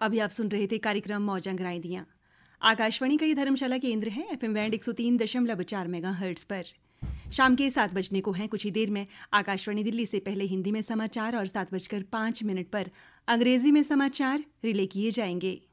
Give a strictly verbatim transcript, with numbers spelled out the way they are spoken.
अभी आप सुन रहे थे कार्यक्रम मौजां गराइंदियाँ। आकाशवाणी का ये धर्मशाला केंद्र है एफएम बैंड एक सौ तीन दशमलव चार मेगा हर्ट्स पर। शाम के सात बजने को हैं। कुछ ही देर में आकाशवाणी दिल्ली से पहले हिंदी में समाचार और सात बजकर पाँच मिनट पर अंग्रेजी में समाचार रिले किए जाएंगे।